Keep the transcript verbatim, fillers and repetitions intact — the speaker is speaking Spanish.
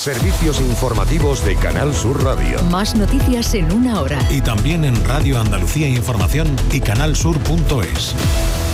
Servicios informativos de Canal Sur Radio. Más noticias en una hora. Y también en Radio Andalucía Información y canal sur punto es.